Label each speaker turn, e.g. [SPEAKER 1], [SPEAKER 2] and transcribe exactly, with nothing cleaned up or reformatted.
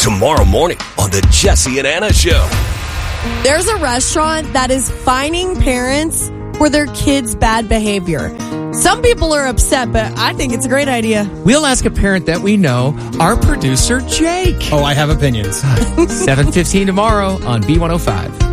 [SPEAKER 1] tomorrow morning on the Jesse and Anna Show.
[SPEAKER 2] There's a restaurant that is fining parents for their kids' bad behavior. Some people are upset, but I think it's a great idea.
[SPEAKER 3] We'll ask a parent that we know, our producer, Jake.
[SPEAKER 4] Oh, I have opinions.
[SPEAKER 3] seven fifteen tomorrow on B one oh five.